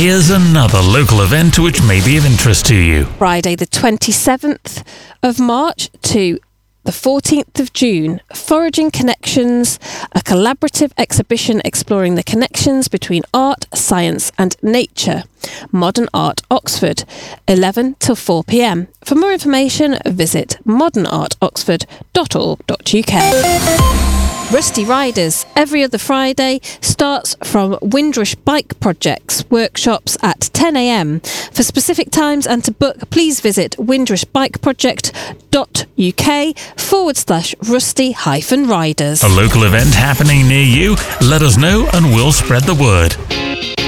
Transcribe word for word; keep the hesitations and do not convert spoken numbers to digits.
Here's another local event which may be of interest to you. Friday the twenty-seventh of March to the fourteenth of June, Foraging Connections, a collaborative exhibition exploring the connections between art, science and nature. Modern Art Oxford, eleven till four p m. For more information, visit modern art oxford dot org dot u k. Rusty Riders, every other Friday, starts from Windrush Bike Projects workshops at ten a m. For specific times and to book, please visit windrushbikeproject.uk forward slash rusty hyphen riders. A local event happening near you? Let us know and we'll spread the word.